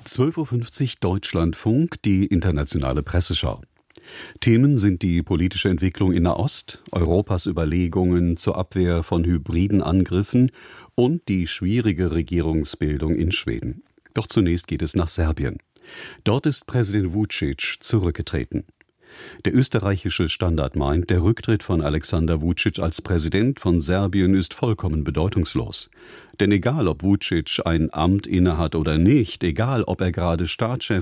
12:50 Uhr Deutschlandfunk, die internationale Presseschau. Themen sind die politische Entwicklung in Nahost, Europas Überlegungen zur Abwehr von hybriden Angriffen und die schwierige Regierungsbildung in Schweden. Doch zunächst geht es nach Serbien. Dort ist Präsident Vučić zurückgetreten. Der österreichische Standard meint, der Rücktritt von Alexander Vučić als Präsident von Serbien ist vollkommen bedeutungslos. Denn egal, ob Vučić ein Amt innehat oder nicht, egal, ob er gerade Staatschef